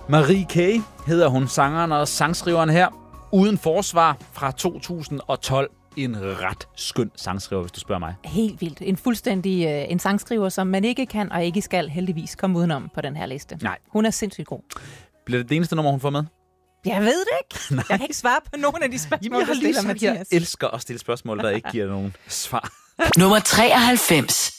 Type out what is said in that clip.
Marie K. hedder hun, sangeren og sangskriveren her. Uden forsvar fra 2012. En ret skøn sangskriver, hvis du spørger mig. Helt vildt. En fuldstændig en sangskriver, som man ikke kan og ikke skal heldigvis komme udenom på den her liste. Nej. Hun er sindssygt god. Bliver det eneste nummer, hun får med? Jeg ved det ikke. Jeg kan ikke svare på nogen af de spørgsmål, jeg elsker at stille spørgsmål, der ikke giver nogen svar. Nummer 93.